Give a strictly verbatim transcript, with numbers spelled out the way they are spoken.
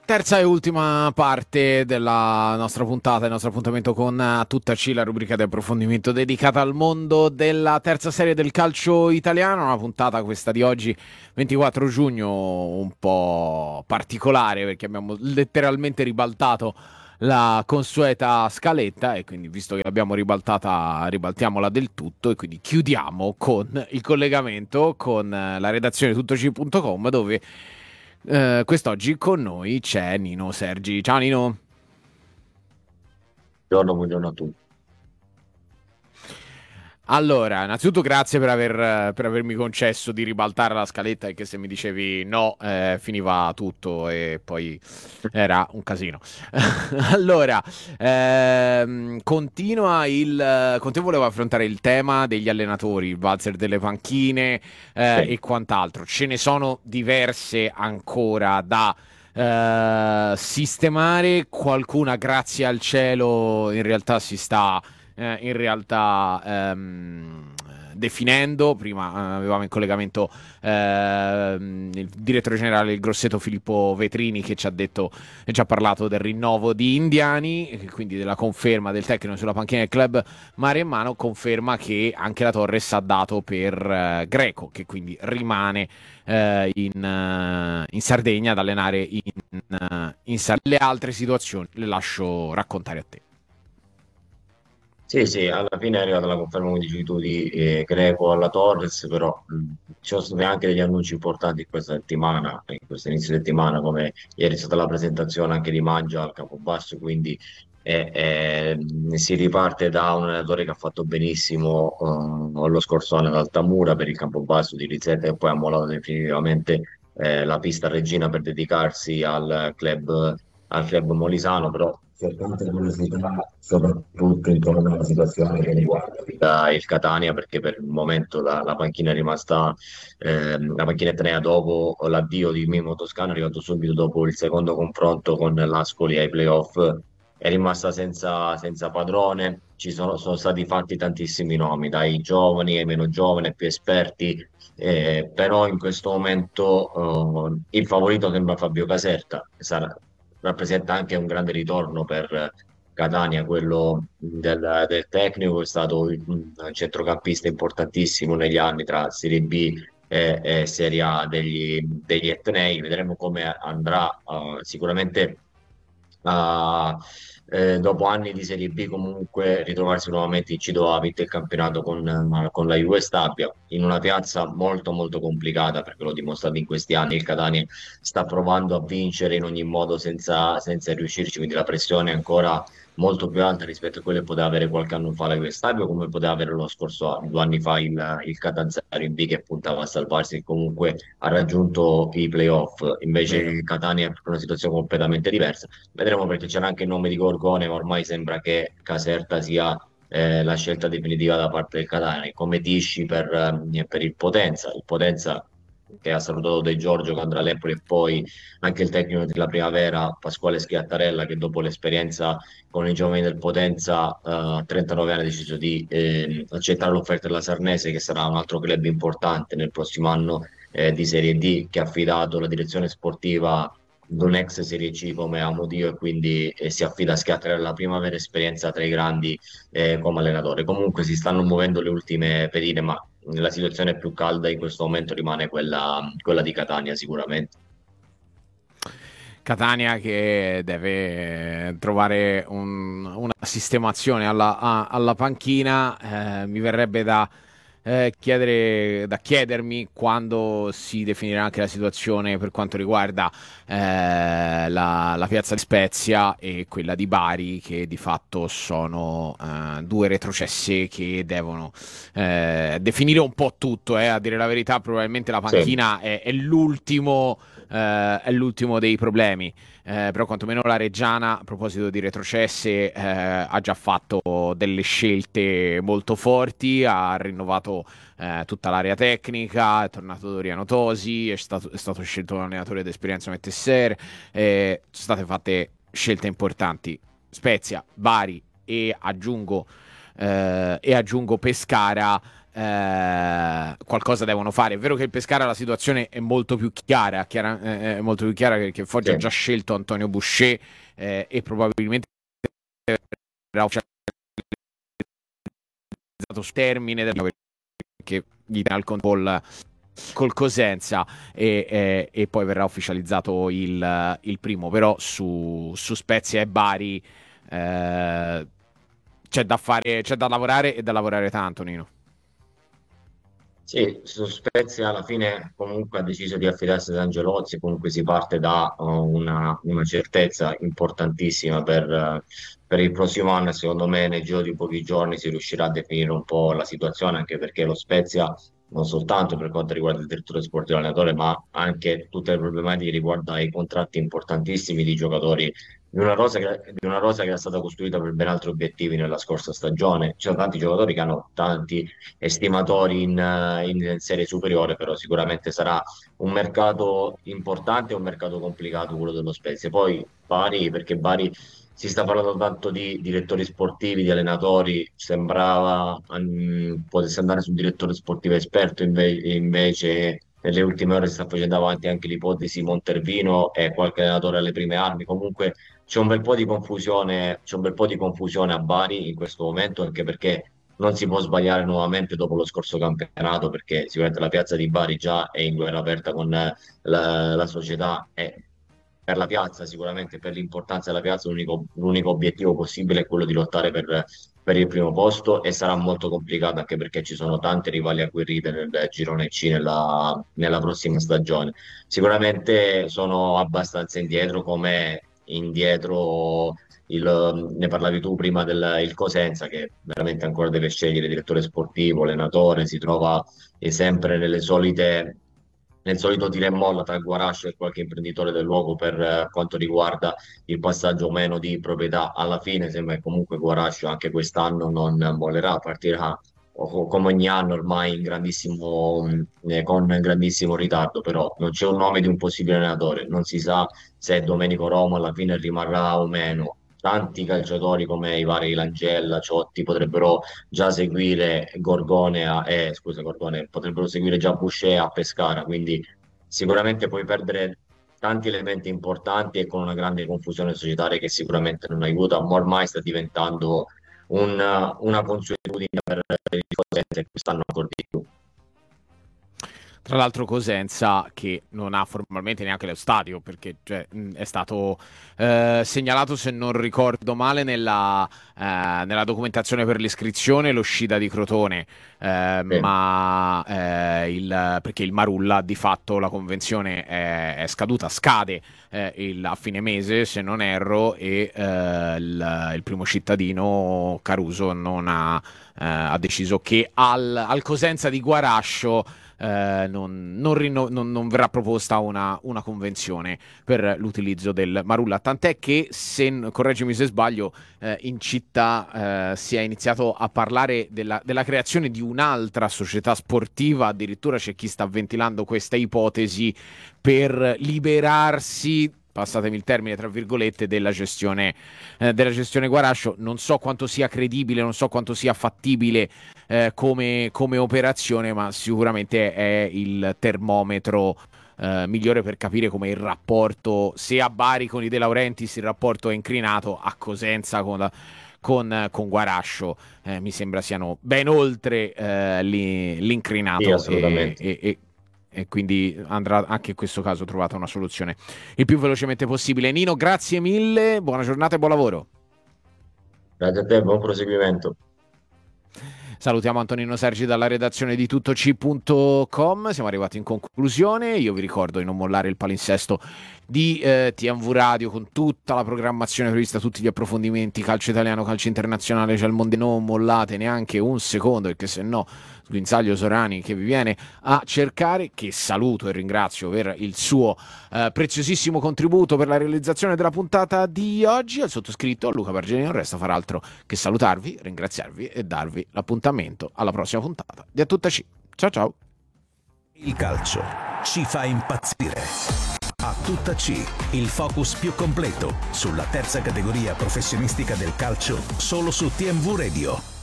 Terza e ultima parte della nostra puntata, il nostro appuntamento con eh, Tutta C, la rubrica di approfondimento dedicata al mondo della terza serie del calcio italiano. Una puntata, questa di oggi, ventiquattro giugno, un po' particolare perché abbiamo letteralmente ribaltato la consueta scaletta e quindi, visto che l'abbiamo ribaltata, ribaltiamola del tutto e quindi chiudiamo con il collegamento con eh, la redazione tuttoc punto com, dove eh, quest'oggi con noi c'è Nino Sergi. Ciao Nino. Buongiorno, buongiorno a tutti. Allora, innanzitutto grazie per, aver, per avermi concesso di ribaltare la scaletta, e che se mi dicevi no, eh, finiva tutto e poi era un casino. Allora, ehm, continua il... Con te volevo affrontare il tema degli allenatori, il valzer delle panchine eh, Sì. e quant'altro. Ce ne sono diverse ancora da eh, sistemare. Qualcuna, grazie al cielo, in realtà si sta eh, in realtà ehm, definendo. Prima eh, avevamo in collegamento ehm, il direttore generale del Grosseto Filippo Vetrini, che ci ha detto e ci ha parlato del rinnovo di Indiani, e quindi della conferma del tecnico sulla panchina del club Mare in Mano. Conferma che anche la Torres ha dato per eh, Greco, che quindi rimane eh, in, eh, in Sardegna ad allenare in, eh, in Sardegna. Le altre situazioni le lascio raccontare a te. Sì, sì, alla fine è arrivata la conferma, come dicevi tu, di eh, Greco alla Torres, però mh, ci sono stati anche degli annunci importanti in questa settimana, in questo inizio settimana, come ieri è stata la presentazione anche di Mangia al Campobasso, quindi eh, eh, si riparte da un allenatore che ha fatto benissimo eh, lo scorso anno ad Altamura per il Campobasso di Rizzetta, e poi ha mollato definitivamente eh, la pista regina per dedicarsi al club al club molisano, però c'è tante curiosità, soprattutto intorno alla situazione che riguarda il Catania, perché per il momento la, la panchina è rimasta, ehm, la panchina etnea dopo l'addio di Mimo Toscano, è arrivato subito dopo il secondo confronto con l'Ascoli ai playoff, è rimasta senza, senza padrone. Ci sono, sono stati fatti tantissimi nomi, dai giovani ai meno giovani, ai più esperti, eh, però in questo momento eh, il favorito sembra Fabio Caserta, che sarà- rappresenta anche un grande ritorno per Catania, quello del, del tecnico, è stato un centrocampista importantissimo negli anni tra Serie B e, e Serie A degli, degli etnei. Vedremo come andrà, eh, sicuramente a, eh, dopo anni di Serie B comunque ritrovarsi nuovamente in Cido ha vinto il campionato con, eh, con la Juve Stabia in una piazza molto molto complicata, perché l'ho dimostrato in questi anni. Il Catania sta provando a vincere in ogni modo senza, senza riuscirci, quindi la pressione è ancora molto più alta rispetto a quelle che poteva avere qualche anno fa la Juve Stabia, come poteva avere lo scorso anno, due anni fa il, il Catanzaro in B, che puntava a salvarsi e comunque ha raggiunto i playoff. Invece Vero. il Catania è una situazione completamente diversa. Vedremo, perché c'era anche il nome di Gorgone, ma ormai sembra che Caserta sia eh, la scelta definitiva da parte del Catania. Come dici per, eh, per il Potenza, il Potenza che ha salutato De Giorgio che andrà all'Empoli, e poi anche il tecnico della Primavera, Pasquale Schiattarella, che dopo l'esperienza con i giovani del Potenza eh, a trentanove anni ha deciso di eh, accettare l'offerta della Sarnese, che sarà un altro club importante nel prossimo anno eh, di Serie D, che ha affidato la direzione sportiva ad un ex Serie C come Amodio, e quindi eh, si affida a Schiattarella, la prima vera esperienza tra i grandi eh, come allenatore. Comunque si stanno muovendo le ultime pedine, ma la situazione più calda in questo momento rimane quella, quella di Catania sicuramente. Catania che deve trovare un- una sistemazione alla, a- alla panchina. Eh, mi verrebbe da, eh, chiedere, da chiedermi quando si definirà anche la situazione per quanto riguarda eh, la, la piazza di Spezia e quella di Bari, che di fatto sono eh, due retrocesse che devono eh, definire un po' tutto. Eh. A dire la verità, probabilmente la Sì, panchina è, è l'ultimo eh, è l'ultimo dei problemi. Eh, però quantomeno la Reggiana, a proposito di retrocesse, eh, ha già fatto delle scelte molto forti, ha rinnovato eh, tutta l'area tecnica, è tornato Doriano Tosi, è stato, è stato scelto un allenatore d'esperienza come Tesser, eh, sono state fatte scelte importanti. Spezia, Bari e aggiungo, eh, e aggiungo Pescara, eh, qualcosa devono fare. È vero che il Pescara la situazione è molto più chiara, chiara eh, è molto più chiara perché Foggia Sì. ha già scelto Antonio Boucher eh, e probabilmente verrà ufficializzato sul termine del- perché gli dà il controllo col Cosenza e, e- e poi verrà ufficializzato il, il primo, però su, su Spezia e Bari eh, c'è da fare, c'è da lavorare e da lavorare tanto, Nino. Sì, su Spezia alla fine comunque ha deciso di affidarsi ad Angelozzi, comunque si parte da uh, una, una certezza importantissima per, uh, per il prossimo anno e secondo me nel giro di pochi giorni si riuscirà a definire un po' la situazione, anche perché lo Spezia, non soltanto per quanto riguarda il direttore sportivo e l'allenatore, ma anche tutte le problematiche riguardo ai contratti importantissimi di giocatori di una rosa che, di una rosa che era stata costruita per ben altri obiettivi nella scorsa stagione. Ci sono tanti giocatori che hanno tanti estimatori in, eh, in serie superiore, però sicuramente sarà un mercato importante e un mercato complicato quello dello Spezia. Poi Bari, perché Bari si sta parlando tanto di direttori sportivi, di allenatori, sembrava um, potesse andare su un direttore sportivo esperto, inve- invece nelle ultime ore si sta facendo avanti anche l'ipotesi Montervino e qualche allenatore alle prime armi. Comunque c'è un bel po' di confusione, c'è un bel po' di confusione a Bari in questo momento, anche perché non si può sbagliare nuovamente dopo lo scorso campionato, perché sicuramente la piazza di Bari già è in guerra aperta con eh, la, la società e per la piazza, sicuramente per l'importanza della piazza, l'unico, l'unico obiettivo possibile è quello di lottare per, per il primo posto e sarà molto complicato anche perché ci sono tante rivali agguerrite nel girone C nella, nella prossima stagione. Sicuramente sono abbastanza indietro, come indietro il, ne parlavi tu prima del il Cosenza, che veramente ancora deve scegliere direttore sportivo, allenatore, si trova eh, sempre nelle solite, nel solito tira e molla tra Guarascio e qualche imprenditore del luogo per eh, quanto riguarda il passaggio o meno di proprietà. Alla fine sembra che comunque Guarascio anche quest'anno non mollerà, partirà o- come ogni anno ormai in grandissimo, mh, eh, con grandissimo ritardo, però non c'è un nome di un possibile allenatore, non si sa se Domenico Roma alla fine rimarrà o meno. Tanti calciatori come i vari Langella, Ciotti potrebbero già seguire Gorgone a, eh, scusa, Gorgone, potrebbero seguire già Boucher a Pescara, quindi sicuramente puoi perdere tanti elementi importanti e con una grande confusione societaria che sicuramente non aiuta, ma ormai sta diventando un- una consuetudine per il Cosenza e quest'anno ancora di più. Tra l'altro Cosenza che non ha formalmente neanche lo stadio perché cioè, mh, è stato eh, segnalato, se non ricordo male, nella, eh, nella documentazione per l'iscrizione l'uscita di Crotone, eh, Sì. ma eh, il, perché il Marulla di fatto la convenzione è, è scaduta, scade eh, il- a fine mese se non erro e eh, il, il primo cittadino Caruso non ha, eh, ha deciso che al, al Cosenza di Guarascio eh, non, non, rinno- non- non verrà proposta una, una convenzione per l'utilizzo del Marulla. Tant'è che, se, correggimi se sbaglio, eh, in città eh, si è iniziato a parlare della, della creazione di un'altra società sportiva. Addirittura c'è chi sta ventilando questa ipotesi per liberarsi, passatemi il termine tra virgolette, della gestione, eh, della gestione Guarascio. Non so quanto sia credibile, non so quanto sia fattibile eh, come, come operazione, ma sicuramente è il termometro eh, migliore per capire come il rapporto, se a Bari con i De Laurentiis il rapporto è incrinato, a Cosenza con, la, con, con Guarascio eh, mi sembra siano ben oltre eh, li, Sì, l'incrinato e, assolutamente. e, e e quindi andrà anche in questo caso trovata una soluzione il più velocemente possibile. Nino, grazie mille, buona giornata e buon lavoro. Grazie a te, buon proseguimento. Salutiamo Antonino Sergi dalla redazione di tuttoc punto com. Siamo arrivati in conclusione. Io vi ricordo di non mollare il palinsesto di eh, T M V Radio con tutta la programmazione prevista, tutti gli approfondimenti, calcio italiano, calcio internazionale, c'è il mondo. Non mollate neanche un secondo, perché se no Guinzaglio Sorani che vi viene a cercare, che saluto e ringrazio per il suo eh, preziosissimo contributo per la realizzazione della puntata di oggi. Al sottoscritto Luca Bargeni non resta far altro che salutarvi, ringraziarvi e darvi l'appuntamento alla prossima puntata di A Tutta C. Ciao ciao. Il calcio ci fa impazzire. A Tutta C, il focus più completo sulla terza categoria professionistica del calcio, solo su T M V Radio.